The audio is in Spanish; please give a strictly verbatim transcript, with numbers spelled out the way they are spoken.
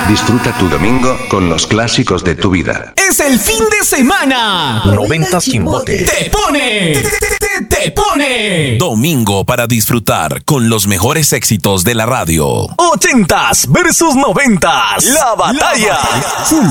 Disfruta tu domingo con los clásicos de tu vida. ¡Es el fin de semana! Noventas Chimbote. ¡Te pone! ¡Te, te, te, te pone! Domingo para disfrutar con los mejores éxitos de la radio. Ochentas versus noventas. La batalla. La batalla.